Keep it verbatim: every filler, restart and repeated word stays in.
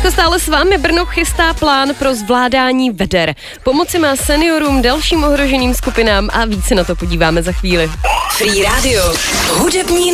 jsme stále s vámi. Brno chystá plán pro zvládání veder. Pomoci má seniorům, dalším ohroženým skupinám a víc se na to podíváme za chvíli. Free Radio. Hudební